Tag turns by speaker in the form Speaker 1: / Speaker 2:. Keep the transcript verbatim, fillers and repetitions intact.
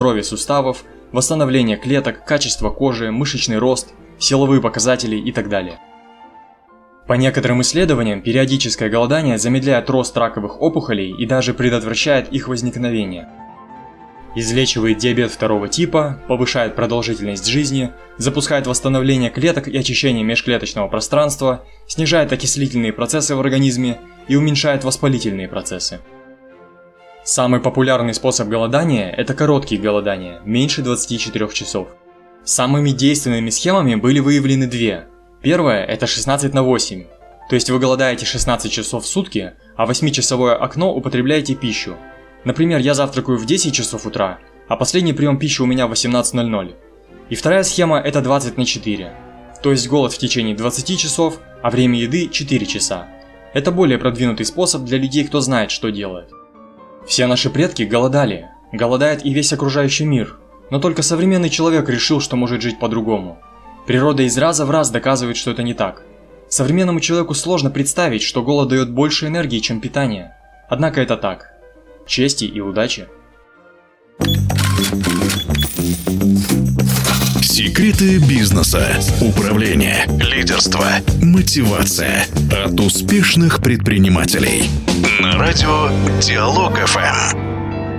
Speaker 1: здоровья суставов, восстановление клеток, качество кожи, мышечный рост, силовые показатели и так далее. По некоторым исследованиям, периодическое голодание замедляет рост раковых опухолей и даже предотвращает их возникновение. Излечивает диабет второго типа, повышает продолжительность жизни, запускает восстановление клеток и очищение межклеточного пространства, снижает окислительные процессы в организме и уменьшает воспалительные процессы. Самый популярный способ голодания – это короткие голодания, меньше двадцати четырёх часов. Самыми действенными схемами были выявлены две. Первая – это шестнадцать на восемь, то есть вы голодаете шестнадцать часов в сутки, а восьмичасовое окно употребляете пищу. Например, я завтракаю в десять часов утра, а последний прием пищи у меня в восемнадцать ноль ноль. И вторая схема – это двадцать на четыре, то есть голод в течение двадцати часов, а время еды – четыре часа. Это более продвинутый способ для людей, кто знает, что делает. Все наши предки голодали, голодает и весь окружающий мир, но только современный человек решил, что может жить по-другому. Природа из раза в раз доказывает, что это не так. Современному человеку сложно представить, что голод дает больше энергии, чем питание. Однако это так. Чести и удачи.
Speaker 2: Секреты бизнеса, управления, лидерства, мотивация от успешных предпринимателей. На радио Диалог эф эм.